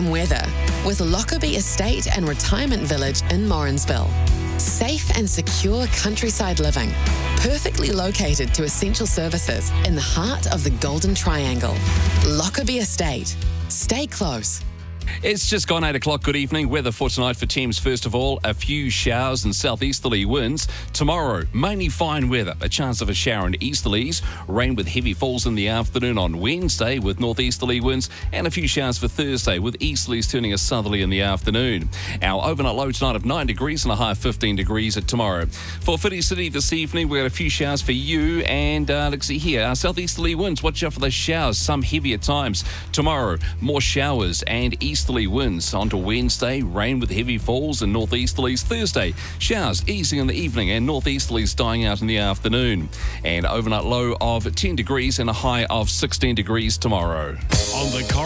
p.m. weather with Lockerbie Estate and Retirement Village in Morrinsville. Safe and secure countryside living, perfectly located to essential services in the heart of the Golden Triangle. Lockerbie Estate. Stay close. It's just gone 8 o'clock. Good evening. Weather for tonight for Thames. First of all, a few showers and southeasterly winds. Tomorrow, mainly fine weather. A chance of a shower and easterlies. Rain with heavy falls in the afternoon on Wednesday with northeasterly winds. And a few showers for Thursday with easterlies turning a southerly in the afternoon. Our overnight low tonight of 9 degrees and a high of 15 degrees at tomorrow. For Whiti City this evening, we've got a few showers for you. And let's see here. Southeasterly winds. Watch out for those showers. Some heavy at times. Tomorrow, more showers and easterly winds. On to Wednesday, rain with heavy falls and northeasterlies. Thursday, showers easing in the evening and northeasterlies dying out in the afternoon. And overnight low of 10 degrees and a high of 16 degrees tomorrow. On the